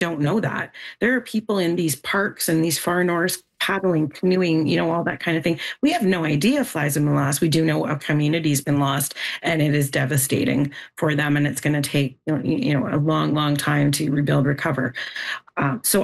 don't know that. There are people in these parks and these far north paddling, canoeing, all that kind of thing. We have no idea if lives have been lost. We do know a community's been lost, and it is devastating for them, and it's going to take a long, long time to rebuild, recover. So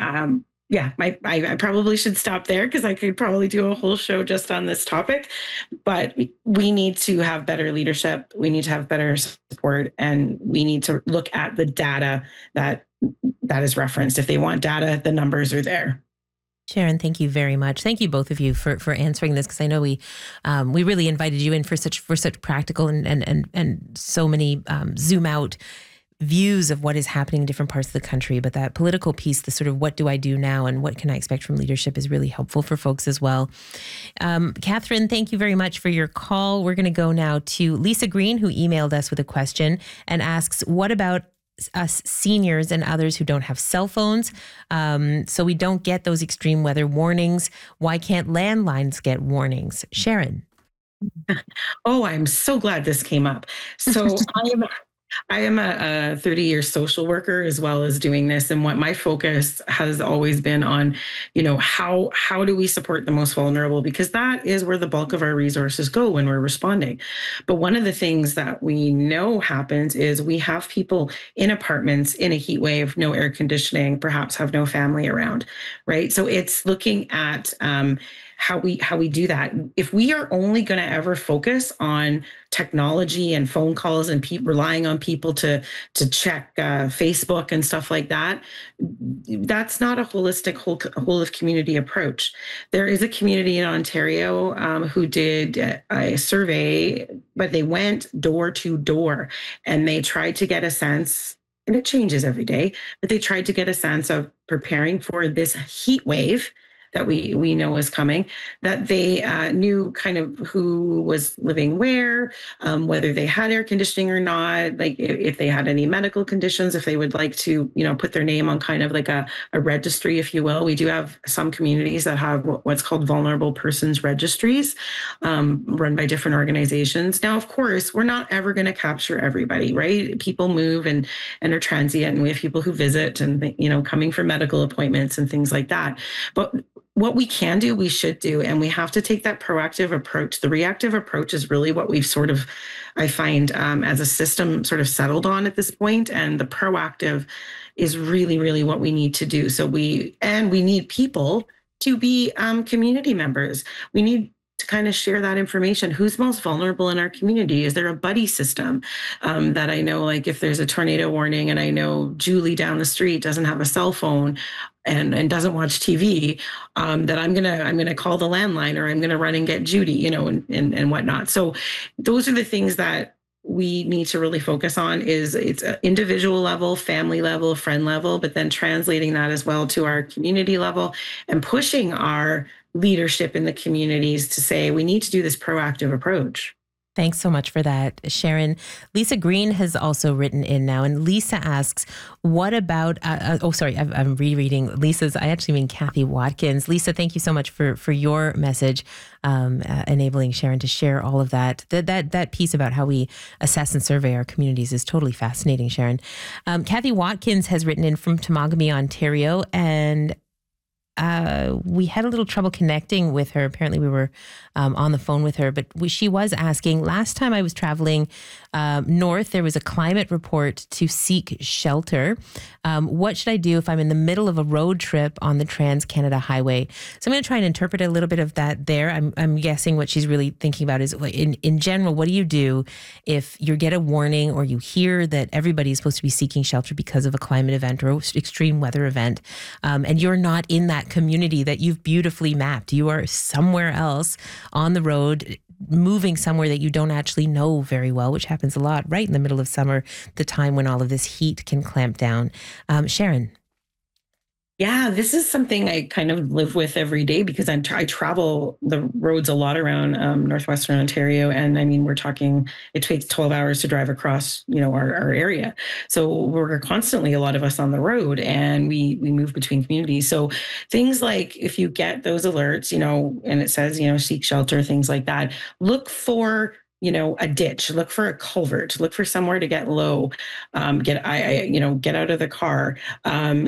I probably should stop there because I could probably do a whole show just on this topic. But we need to have better leadership. We need to have better support, and we need to look at the data that is referenced. If they want data, the numbers are there. Sharon, thank you very much. Thank you both of you for answering this, because I know we really invited you in for such practical and so many zoom out views of what is happening in different parts of the country. But that political piece, the sort of what do I do now and what can I expect from leadership, is really helpful for folks as well. Catherine, thank you very much for your call. We're going to go now to Lisa Green, who emailed us with a question and asks, what about us seniors and others who don't have cell phones, so we don't get those extreme weather warnings? Why can't landlines get warnings? Sharon. Oh, I'm so glad this came up. So I am a 30-year social worker as well as doing this. And what my focus has always been on, how do we support the most vulnerable? Because that is where the bulk of our resources go when we're responding. But one of the things that we know happens is we have people in apartments in a heat wave, no air conditioning, perhaps have no family around, right? So it's looking at how we do that. If we are only going to ever focus on technology and phone calls and relying on people to check Facebook and stuff like that, that's not a holistic whole of community approach. There is a community in Ontario who did a survey, but they went door to door and they tried to get a sense, and it changes every day, but they tried to get a sense of preparing for this heat wave that we know is coming, that they knew kind of who was living where, whether they had air conditioning or not, like if they had any medical conditions, if they would like to, put their name on kind of like a registry, if you will. We do have some communities that have what's called vulnerable persons registries, run by different organizations. Now, of course, we're not ever going to capture everybody, right? People move and are transient, and we have people who visit and, coming for medical appointments and things like that. But what we can do, we should do, and we have to take that proactive approach. The reactive approach is really what we've sort of, I find, as a system sort of settled on at this point, and the proactive is really, really what we need to do. So we need people to be community members. We need to kind of share that information. Who's most vulnerable in our community? Is there a buddy system that I know, like if there's a tornado warning and I know Julie down the street doesn't have a cell phone and doesn't watch TV, that I'm gonna call the landline, or I'm gonna run and get Judy, and whatnot. So those are the things that we need to really focus on. It's an individual level, family level, friend level, but then translating that as well to our community level and pushing our leadership in the communities to say we need to do this proactive approach. Thanks so much for that, Sharon. Lisa Green has also written in now, and Lisa asks, what about, I'm rereading Lisa's, I actually mean Kathy Watkins. Lisa, thank you so much for your message, enabling Sharon to share all of that. That piece about how we assess and survey our communities is totally fascinating, Sharon. Kathy Watkins has written in from Temagami, Ontario, and we had a little trouble connecting with her. Apparently we were on the phone with her, but she was asking, last time I was traveling north, there was a climate report to seek shelter. What should I do if I'm in the middle of a road trip on the Trans-Canada Highway? So I'm going to try and interpret a little bit of that there. I'm guessing what she's really thinking about is, in general, what do you do if you get a warning or you hear that everybody is supposed to be seeking shelter because of a climate event or extreme weather event, and you're not in that community that you've beautifully mapped? You are somewhere else on the road, moving somewhere that you don't actually know very well, which happens a lot right in the middle of summer, the time when all of this heat can clamp down. Sharon. Yeah, this is something I kind of live with every day because I travel the roads a lot around northwestern Ontario. And I mean, we're talking, it takes 12 hours to drive across, our area. So we're constantly, a lot of us on the road, and we move between communities. So things like if you get those alerts, and it says, seek shelter, things like that, look for a ditch, look for a culvert, look for somewhere to get low, get out of the car.